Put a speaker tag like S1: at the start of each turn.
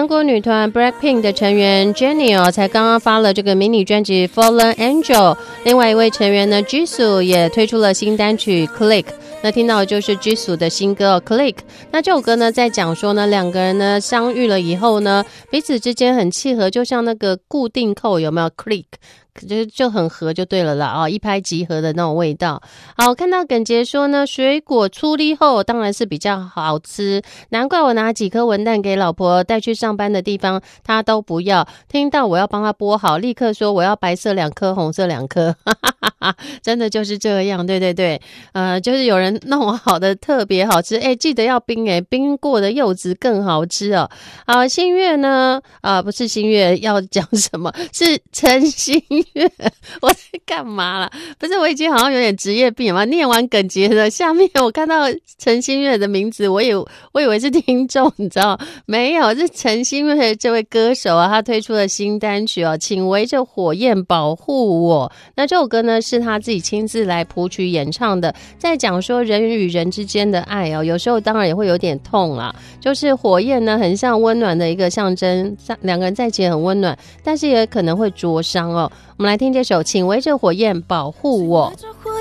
S1: 韩国女团 BLACKPINK 的成员 Jennie 哦，才刚刚发了这个迷你专辑 Fallen Angel， 另外一位成员呢 Jisoo 也推出了新单曲 Click， 那听到的就是 Jisoo 的新歌Click。 那这首歌呢在讲说呢，两个人呢相遇了以后呢，彼此之间很契合，就像那个固定扣有没有 Click，就很合就对了啦，一拍即合的那种味道。好，看到耿杰说呢，水果处理后当然是比较好吃，难怪我拿几颗文旦给老婆带去上班的地方她都不要，听到我要帮她剥好，立刻说我要白色2颗红色2颗真的就是这样，对对对，就是有人弄好的特别好吃，记得要冰冰过的柚子更好吃哦。好，新月呢不是新月，要讲什么是陈新月我在干嘛啦？不是，我已经好像有点职业病嘛。念完耿杰的下面我看到陈新月的名字，我以为是听众，你知道没有，是陈新月这位歌手啊，他推出了新单曲哦，请围着火焰保护我。那这首歌呢是他自己亲自来谱曲演唱的，在讲说人与人之间的爱哦，有时候当然也会有点痛啦，就是火焰呢很像温暖的一个象征，两个人在一起很温暖，但是也可能会灼伤哦。我们来听这首请围着火焰保护我。
S2: 围着火